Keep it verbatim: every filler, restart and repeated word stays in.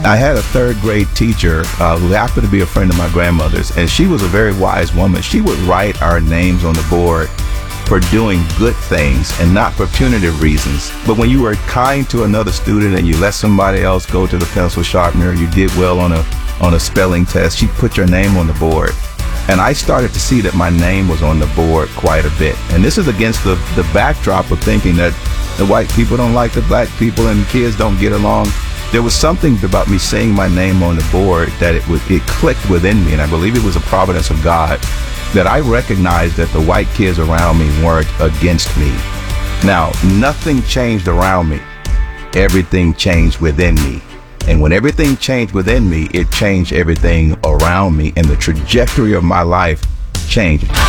I had a third grade teacher uh, who happened to be a friend of my grandmother's, and she was a very wise woman. She would write our names on the board for doing good things and not for punitive reasons. But when you were kind to another student and you let somebody else go to the pencil sharpener, you did well on a on a spelling test, she'd put your name on the board. And I started to see that my name was on the board quite a bit. And this is against the, the backdrop of thinking that the white people don't like the black people and kids don't get along. There was something about me seeing my name on the board that it was, it clicked within me, and I believe it was a providence of God, that I recognized that the white kids around me weren't against me. Now, nothing changed around me. Everything changed within me. And when everything changed within me, it changed everything around me, and the trajectory of my life changed.